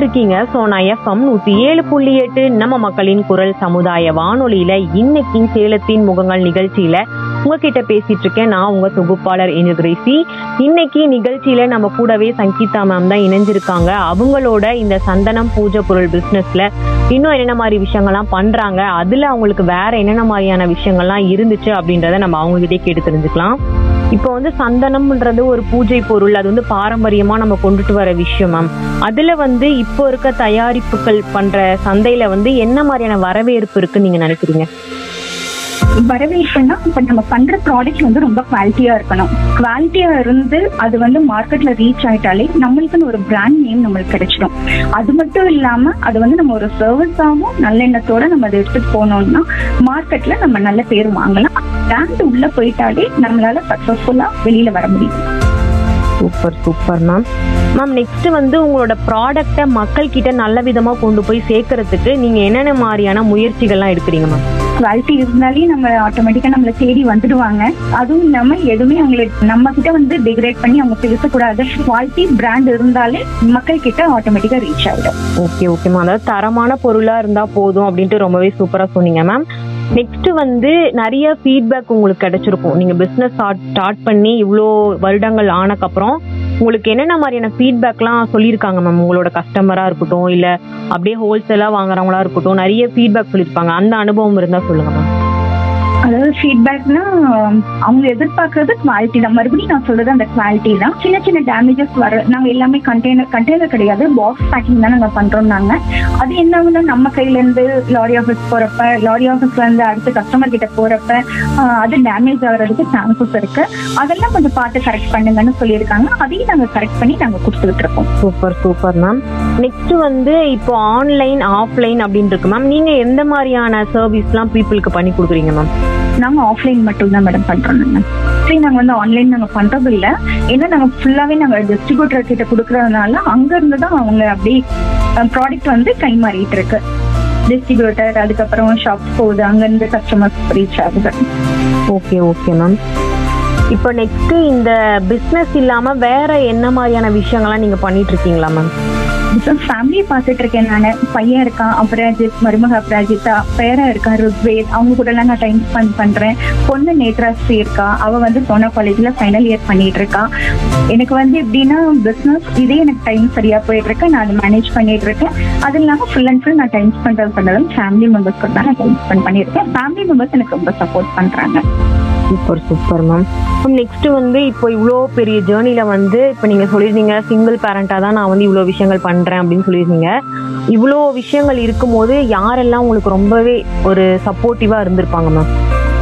இருக்கீங்க சோனா எஃப்எம் 107.8 நம்ம மக்களின் குரல் சமுதாய வானொலியில இன்னைக்கு சேலத்தின் முகங்கள் நிகழ்ச்சியில உங்ககிட்ட பேசிட்டு இருக்கேன். நான் உங்க தொகுப்பாளர் கிரேசி. இன்னைக்கு நிகழ்ச்சியில நம்ம கூடவே சங்கீதா மேம் தான் இணைஞ்சிருக்காங்க. அவங்களோட இந்த சந்தனம் பூஜை பொருள் பிசினஸ்ல இன்னும் என்னென்ன மாதிரி விஷயங்கள்லாம் பண்றாங்க, அதுல அவங்களுக்கு வேற என்னென்ன மாதிரியான விஷயங்கள்லாம் இருந்துச்சு அப்படின்றத நம்ம அவங்க கிட்டே கேட்டு தெரிஞ்சுக்கலாம். இப்போ வந்து சந்தனம்ன்றது ஒரு பூஜை பொருள், அது வந்து பாரம்பரியமா நம்ம கொண்டுட்டு வர விஷயம் மேம். அதுல வந்து இப்போ இருக்க தயாரிப்புகள் பண்ற சந்தையில வந்து என்ன மாதிரியான வரவேற்பு இருக்குன்னு நீங்க நினைக்கிறீங்க? வரவேற்புன்னா இப்ப நம்ம பண்ற ப்ராடக்ட் வந்து ரொம்ப குவாலிட்டியா இருக்கணும். குவாலிட்டியா இருந்து அது வந்து மார்க்கெட்ல ரீச் ஆயிட்டாலே நம்மளுக்குன்னு ஒரு பிராண்ட் நேம் நம்மளுக்கு கிடைச்சிடும். அது மட்டும் இல்லாம அது வந்து நம்ம ஒரு சர்வீஸாவும் நல்லெண்ணத்தோட நம்ம அதை எடுத்துட்டு போனோம்னா மார்க்கெட்ல நம்ம நல்ல பேர் வாங்கலாம். பிராண்ட் உள்ள போயிட்டாலே நம்மளால சக்சஸ்ஃபுல்லா வெளியில வர முடியும். Super super ma'am. Ma'am next வந்து உங்களோட ப்ராடக்டை மக்கள் கிட்ட நல்ல விதமா கொண்டு போய் சேர்க்கறதுக்கு நீங்க என்னென்ன மாதிரியான முயற்சிகள்லாம் எடுக்கிறீங்க மேம்? குவாலிட்டி இருந்தாலே நம்ம ஆட்டோமேட்டிக்கா நம்மளை தேடி வந்துடுவாங்க. அதுவும் இல்லாம எதுவுமே அவங்களுக்கு நம்ம கிட்ட வந்து டிகிரேட் பண்ணி அவங்க பேசக்கூடாது. குவாலிட்டி பிராண்ட் இருந்தாலே மக்கள் கிட்ட ஆட்டோமேட்டிக்கா ரீச் ஆகிடும். Okay okay ma'am. அதாவது தரமான பொருளா இருந்தா போதும் அப்படின்ட்டு ரொம்பவே சூப்பரா சொன்னீங்க மேம். நெக்ஸ்ட் வந்து நிறைய ஃபீட்பேக் உங்களுக்கு கிடைச்சிருக்கும். நீங்க பிசினஸ் ஸ்டார்ட் பண்ணி இவ்வளோ வருடங்கள் ஆனக்கப்புறம் உங்களுக்கு என்னென்ன மாதிரியான ஃபீட்பேக்லாம் சொல்லியிருக்காங்க மேம்? உங்களோட கஸ்டமரா இருக்கட்டும், இல்ல அப்படியே ஹோல்சேலா வாங்குறவங்களா இருக்கட்டும், நிறைய ஃபீட்பேக் சொல்லியிருப்பாங்க. அந்த அனுபவம் இருந்தா சொல்லுங்க மேம். அதாவது ஃபீட்பேக்னா அவங்க எதிர்பார்க்கறது குவாலிட்டி தான். மறுபடியும் நான் சொல்றது அந்த குவாலிட்டி தான். சின்ன சின்ன டேமேஜஸ் வர நாங்க எல்லாமே கண்டெய்னர் கிடையாது, பாக்ஸ் பேக்கிங் தான் நாங்க பண்றோம். நாங்க அது என்ன ஆகுதுன்னா நம்ம கையில இருந்து லாரி ஆஃபீஸ் போறப்ப, லாரி ஆஃபீஸ்ல இருந்து அடுத்து கஸ்டமர் கிட்ட போறப்ப அது டேமேஜ் ஆகிறதுக்கு சான்சஸ் இருக்கு. அதெல்லாம் கொஞ்சம் பார்த்து கரெக்ட் பண்ணுங்கன்னு சொல்லியிருக்காங்க. அதையும் நாங்க கரெக்ட் பண்ணி நாங்க கொடுத்துட்டு இருக்கோம். Super super ma'am. நெக்ஸ்ட் வந்து இப்போ ஆன்லைன் ஆஃப்லைன் அப்படின்னு இருக்கு மேம். நீங்க எந்த மாதிரியான சர்வீஸ்லாம் பீப்புளுக்கு பண்ணி கொடுக்குறீங்க மேம்? நாங்க ஆஃப்லைன் மட்டும் தான் மேடம் பண்றோம். நாங்க வந்து ஆன்லைன் நாங்க பண்றது இல்ல. ஏன்னா நாங்க ஃபுல்லாவே நாங்க டிஸ்ட்ரிபியூட்டர் கிட்ட கொடுக்கறதுனால அங்க இருந்து தான் அவங்க அப்படி ப்ராடக்ட் வந்து கை மாறிட்டு இருக்கு. டிஸ்ட்ரிபியூட்டர் அதுக்கப்புறம் ஷாப் போகுது, அங்க இருந்து கஸ்டமர்ஸ் ரீச் ஆகுது. Okay okay ma'am. இப்போ நெக்ஸ்ட் இந்த பிசினஸ் இல்லாம வேற என்ன மாதிரியான விஷயங்கள்லாம் நீங்க பண்ணிட்டு இருக்கீங்களா மேம்? ஃபேமிலியை பார்த்துட்டு இருக்கேன். நான் பையன் இருக்கான் அபராஜித், மருமக அபராஜிதா, பேரா இருக்கா ருத்வேத், அவங்க கூட எல்லாம் நான் டைம் ஸ்பெண்ட் பண்றேன். பொண்ணு நேத்ராஸ்ரீ இருக்கா, அவ வந்து சோனா காலேஜ்ல ஃபைனல் இயர் பண்ணிட்டு இருக்கா. எனக்கு வந்து எப்படின்னா பிசினஸ் இதே எனக்கு டைம் சரியா போயிட்டு இருக்கு. நான் அதை மேனேஜ் பண்ணிட்டு இருக்கேன். அது இல்லாம ஃபுல் அண்ட் ஃபுல் நான் டைம் ஸ்பெண்ட் பண்ணதும் ஃபேமிலி மெம்பர்ஸ் கூட தான் நான் டைம் ஸ்பெண்ட் பண்ணியிருக்கேன். ஃபேமிலி மெம்பர்ஸ் எனக்கு ரொம்ப சப்போர்ட் பண்றாங்க. Super super ma'am. நெக்ஸ்ட் வந்து இப்போ இவ்வளோ பெரிய ஜேர்னில வந்து இப்போ நீங்க சொல்லியிருந்தீங்க சிங்கிள் பேரண்டா தான் நான் வந்து இவ்வளோ விஷயங்கள் பண்றேன் அப்படின்னு சொல்லியிருந்தீங்க. இவ்வளோ விஷயங்கள் இருக்கும்போது யாரெல்லாம் உங்களுக்கு ரொம்பவே ஒரு சப்போர்ட்டிவா இருந்திருப்பாங்க மேம்?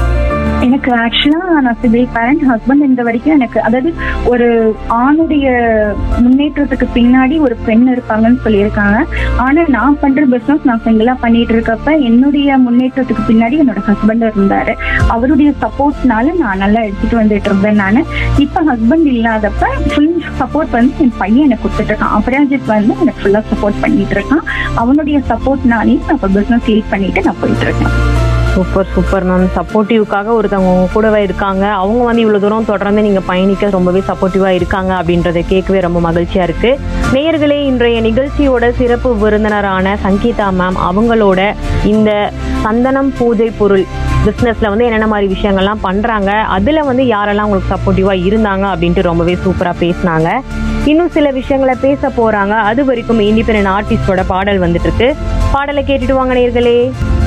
எனக்கு ஆக்சுவலா நான் சிங்கிள் பேரண்ட். ஹஸ்பண்ட் இந்த வரைக்கும் எனக்கு அதாவது ஒரு ஆணுடைய முன்னேற்றத்துக்கு பின்னாடி ஒரு பெண் இருப்பாங்கன்னு சொல்லியிருக்காங்க. ஆனா நான் பண்ற பிசினஸ் நான் சிங்கிளா பண்ணிட்டு இருக்கப்ப என்னுடைய முன்னேற்றத்துக்கு பின்னாடி என்னோட ஹஸ்பண்ட் இருந்தாரு. அவருடைய சப்போர்ட்னால நான் நல்லா எடுத்துட்டு வந்துட்டு இருந்தேன். நான் இப்ப ஹஸ்பண்ட் இல்லாதப்ப ஃபுல் சப்போர்ட் வந்து என் பையன் எனக்கு கொடுத்துட்டு இருக்கான். அபராஜித் வந்து எனக்கு ஃபுல்லா சப்போர்ட் பண்ணிட்டு இருக்கான். அவனுடைய சப்போர்ட்னாலையும் நான் இப்ப பிசினஸ் லீட் பண்ணிட்டு நான் போயிட்டு இருக்கேன். Super super ma'am. சப்போர்ட்டிவ்காக ஒருத்தவங்க உங்க கூடவே இருக்காங்க. அவங்க வந்து இவ்வளவு தூரம் தொடர்ந்து நீங்க பயணிக்க ரொம்பவே சப்போர்ட்டிவா இருக்காங்க அப்படின்றத கேட்கவே ரொம்ப மகிழ்ச்சியா இருக்கு. நேயர்களே, இன்றைய நிகழ்ச்சியோட சிறப்பு விருந்தினரான சங்கீதா மேம் அவங்களோட இந்த சந்தனம் பூஜை பொருள் பிசினஸ்ல வந்து என்னென்ன மாதிரி விஷயங்கள்லாம் பண்றாங்க, அதுல வந்து யாரெல்லாம் உங்களுக்கு சப்போர்ட்டிவா இருந்தாங்க அப்படின்ட்டு ரொம்பவே சூப்பரா பேசினாங்க. இன்னும் சில விஷயங்களை பேச போறாங்க. அது வரைக்கும் இண்டிபெண்டன்ட் ஆர்டிஸ்டோட பாடல் வந்துட்டு இருக்கு. பாடலை கேட்டுட்டு வாங்க நேயர்களே.